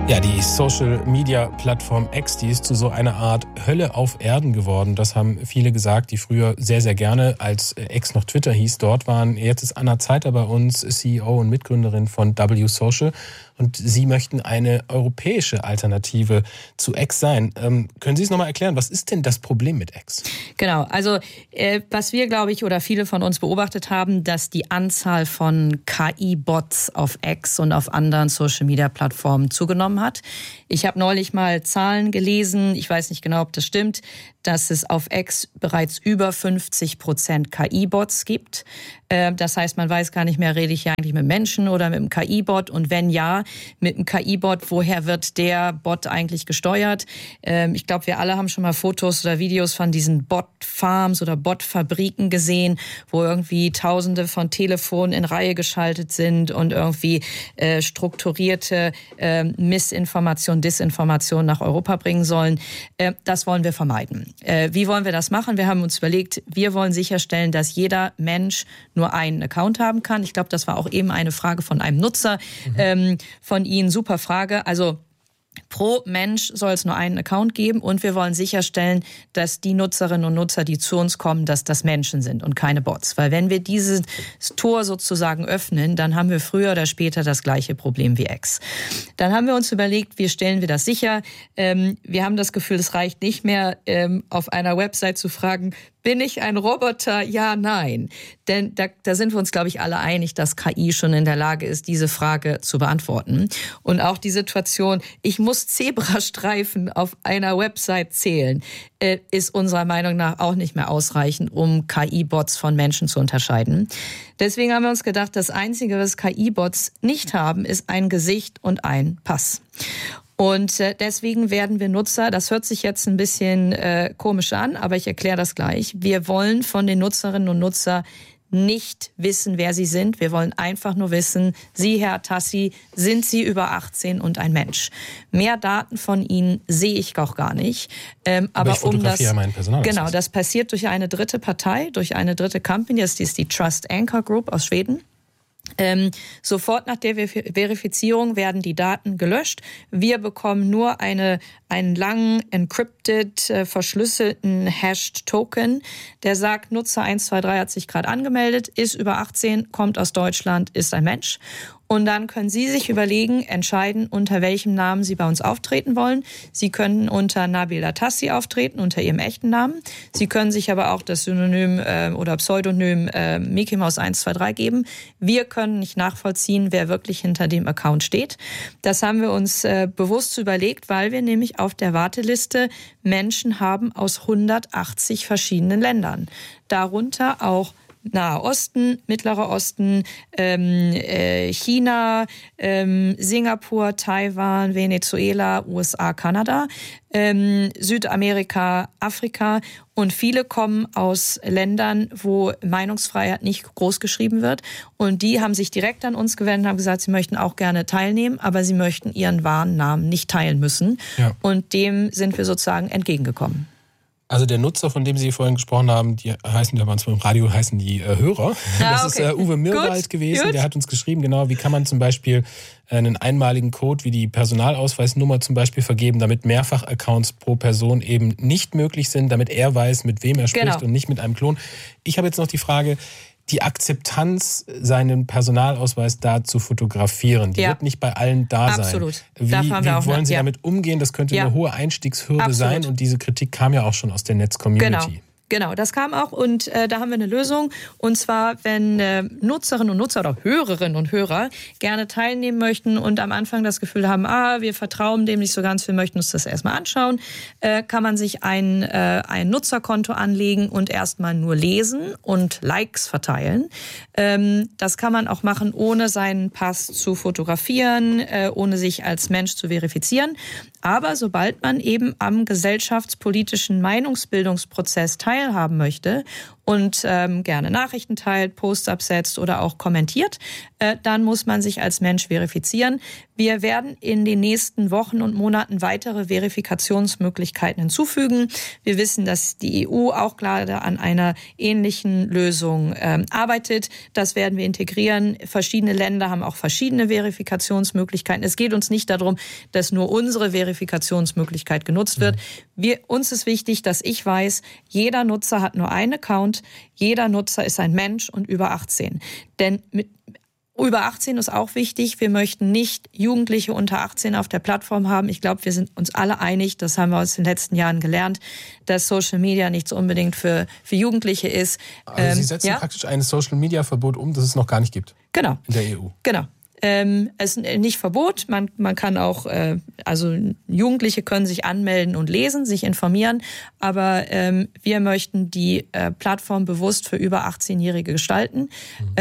Ja, die Social-Media-Plattform X, die ist zu so einer Art Hölle auf Erden geworden. Das haben viele gesagt, die früher sehr, sehr gerne, als X noch Twitter hieß, dort waren. Jetzt ist Anna Zeither bei uns, CEO und Mitgründerin von W Social. Und Sie möchten eine europäische Alternative zu X sein. Können Sie es nochmal erklären? Was ist denn das Problem mit X? Genau, also was wir, glaube ich, oder viele von uns beobachtet haben, dass die Anzahl von KI-Bots auf X und auf anderen Social-Media-Plattformen zugenommen hat. Ich habe neulich mal Zahlen gelesen, ich weiß nicht genau, ob das stimmt, dass es auf X bereits über 50% KI-Bots gibt. Das heißt, man weiß gar nicht mehr, rede ich hier eigentlich mit Menschen oder mit einem KI-Bot? Und wenn ja, mit einem KI-Bot, woher wird der Bot eigentlich gesteuert? Ich glaube, wir alle haben schon mal Fotos oder Videos von diesen Bot-Farms oder Bot-Fabriken gesehen, wo irgendwie Tausende von Telefonen in Reihe geschaltet sind und irgendwie strukturierte Missinformation, Disinformation nach Europa bringen sollen. Das wollen wir vermeiden. Wie wollen wir das machen? Wir haben uns überlegt, wir wollen sicherstellen, dass jeder Mensch nur einen Account haben kann. Ich glaube, das war auch eben eine Frage von einem Nutzer von Ihnen. Super Frage. Also pro Mensch soll es nur einen Account geben und wir wollen sicherstellen, dass die Nutzerinnen und Nutzer, die zu uns kommen, dass das Menschen sind und keine Bots. Weil wenn wir dieses Tor sozusagen öffnen, dann haben wir früher oder später das gleiche Problem wie X. Dann haben wir uns überlegt, wie stellen wir das sicher? Wir haben das Gefühl, es reicht nicht mehr, auf einer Website zu fragen, bin ich ein Roboter? Ja, nein. Denn da sind wir uns, glaube ich, alle einig, dass KI schon in der Lage ist, diese Frage zu beantworten. Und auch die Situation, ich muss Zebrastreifen auf einer Website zählen, ist unserer Meinung nach auch nicht mehr ausreichend, um KI-Bots von Menschen zu unterscheiden. Deswegen haben wir uns gedacht, das Einzige, was KI-Bots nicht haben, ist ein Gesicht und ein Pass. Und deswegen werden wir Nutzer, das hört sich jetzt ein bisschen komisch an, aber ich erkläre das gleich. Wir wollen von den Nutzerinnen und Nutzern nicht wissen, wer sie sind. Wir wollen einfach nur wissen, Sie, Herr Tassi, sind Sie über 18 und ein Mensch. Mehr Daten von Ihnen sehe ich auch gar nicht. Aber ich fotografiere meinen Personalausweis. Genau, das passiert durch eine dritte Partei, durch eine dritte Company. Das ist die Trust Anchor Group aus Schweden. Sofort nach der Verifizierung werden die Daten gelöscht. Wir bekommen nur einen langen, encrypted, verschlüsselten Hashed-Token, der sagt, Nutzer 123 hat sich gerade angemeldet, ist über 18, kommt aus Deutschland, ist ein Mensch. Und dann können Sie sich überlegen, entscheiden, unter welchem Namen Sie bei uns auftreten wollen. Sie können unter Nabila Tassi auftreten, unter Ihrem echten Namen. Sie können sich aber auch das Synonym oder Pseudonym Mickey Mouse 123 geben. Wir können nicht nachvollziehen, wer wirklich hinter dem Account steht. Das haben wir uns bewusst überlegt, weil wir nämlich auf der Warteliste Menschen haben aus 180 verschiedenen Ländern. Darunter auch Nahe Osten, Mittlerer Osten, China, Singapur, Taiwan, Venezuela, USA, Kanada, Südamerika, Afrika. Und viele kommen aus Ländern, wo Meinungsfreiheit nicht groß geschrieben wird. Und die haben sich direkt an uns gewendet und haben gesagt, sie möchten auch gerne teilnehmen, aber sie möchten ihren wahren Namen nicht teilen müssen. Ja. Und dem sind wir sozusagen entgegengekommen. Also der Nutzer, von dem Sie vorhin gesprochen haben, die heißen, da waren es im Radio, heißen die Hörer. Das ist Uwe Mirwald gewesen. Gut. Der hat uns geschrieben, genau, wie kann man zum Beispiel einen einmaligen Code wie die Personalausweisnummer zum Beispiel vergeben, damit Mehrfach-Accounts pro Person eben nicht möglich sind, damit er weiß, mit wem er spricht und nicht mit einem Klon. Ich habe jetzt noch die Frage, die Akzeptanz, seinen Personalausweis da zu fotografieren, die wird nicht bei allen da sein. Absolut. Wie wollen Sie damit umgehen? Das könnte eine hohe Einstiegshürde sein und diese Kritik kam ja auch schon aus der Netz-Community. Genau, das kam auch und da haben wir eine Lösung. Und zwar, wenn Nutzerinnen und Nutzer oder Hörerinnen und Hörer gerne teilnehmen möchten und am Anfang das Gefühl haben, wir vertrauen dem nicht so ganz, wir möchten uns das erstmal anschauen, kann man sich ein Nutzerkonto anlegen und erstmal nur lesen und Likes verteilen. Das kann man auch machen, ohne seinen Pass zu fotografieren, ohne sich als Mensch zu verifizieren. Aber sobald man eben am gesellschaftspolitischen Meinungsbildungsprozess teilhaben möchte und gerne Nachrichten teilt, Posts absetzt oder auch kommentiert, dann muss man sich als Mensch verifizieren. Wir werden in den nächsten Wochen und Monaten weitere Verifikationsmöglichkeiten hinzufügen. Wir wissen, dass die EU auch gerade an einer ähnlichen Lösung arbeitet. Das werden wir integrieren. Verschiedene Länder haben auch verschiedene Verifikationsmöglichkeiten. Es geht uns nicht darum, dass nur unsere Verifikationsmöglichkeit genutzt wird. Uns ist wichtig, dass ich weiß, jeder Nutzer hat nur einen Account, jeder Nutzer ist ein Mensch und über 18. Denn über 18 ist auch wichtig. Wir möchten nicht Jugendliche unter 18 auf der Plattform haben. Ich glaube, wir sind uns alle einig, das haben wir aus den letzten Jahren gelernt, dass Social Media nicht so unbedingt für Jugendliche ist. Also Sie setzen praktisch ein Social-Media-Verbot um, das es noch gar nicht gibt. Genau. In der EU. Genau. Es ist nicht Verbot, man kann auch, also Jugendliche können sich anmelden und lesen, sich informieren, aber wir möchten die Plattform bewusst für über 18-Jährige gestalten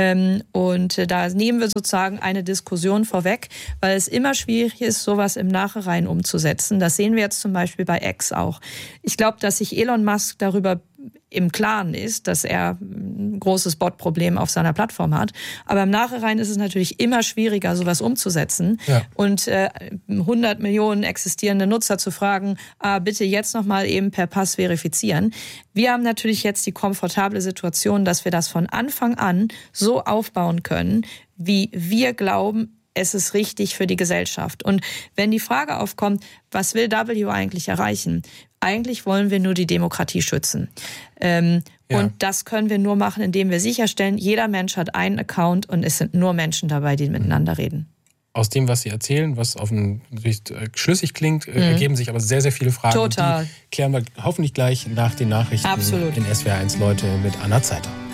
und da nehmen wir sozusagen eine Diskussion vorweg, weil es immer schwierig ist, sowas im Nachhinein umzusetzen. Das sehen wir jetzt zum Beispiel bei X auch. Ich glaube, dass sich Elon Musk darüber im Klaren ist, dass er ein großes Bot-Problem auf seiner Plattform hat. Aber im Nachhinein ist es natürlich immer schwieriger, sowas umzusetzen. Ja. Und 100 Millionen existierende Nutzer zu fragen, bitte jetzt nochmal eben per Pass verifizieren. Wir haben natürlich jetzt die komfortable Situation, dass wir das von Anfang an so aufbauen können, wie wir glauben, es ist richtig für die Gesellschaft. Und wenn die Frage aufkommt, was will W eigentlich erreichen? Eigentlich wollen wir nur die Demokratie schützen. Und das können wir nur machen, indem wir sicherstellen, jeder Mensch hat einen Account und es sind nur Menschen dabei, die miteinander reden. Aus dem, was Sie erzählen, was offensichtlich schlüssig klingt, ergeben sich aber sehr, sehr viele Fragen. Total. Die klären wir hoffentlich gleich nach den Nachrichten. Absolut. In SWR1 Leute mit Anna Zeiter.